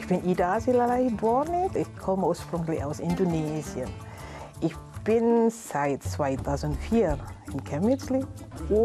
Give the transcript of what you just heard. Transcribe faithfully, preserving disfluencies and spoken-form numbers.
Ich bin Ida Asilalai Dwornit. Ich komme ursprünglich aus Indonesien. Ich bin seit zweitausendvier in Chemnitz.